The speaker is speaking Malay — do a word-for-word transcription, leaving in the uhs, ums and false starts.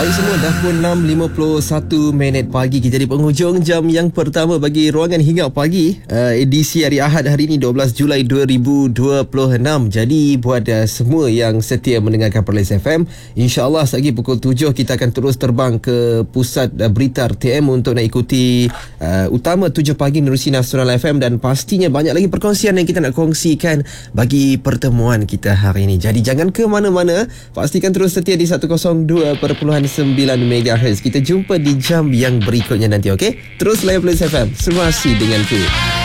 Hai semua, dah pukul enam lima puluh satu minit pagi. Kita di penghujung jam yang pertama bagi Ruangan Hinggap Pagi, uh, edisi hari Ahad hari ini dua belas Julai dua ribu dua puluh enam. Jadi buat uh, semua yang setia mendengarkan Perlis F M, InsyaAllah lagi pukul tujuh kita akan terus terbang ke pusat uh, berita R T M untuk nak ikuti uh, utama tujuh pagi Nerusi Nasional F M, dan pastinya banyak lagi perkongsian yang kita nak kongsikan bagi pertemuan kita hari ini. Jadi jangan ke mana-mana, pastikan terus setia di seratus dua perpuluhan sembilan megahertz. Kita jumpa di jam yang berikutnya nanti, okey? Terus layan Perlis F M. Terima kasih denganku.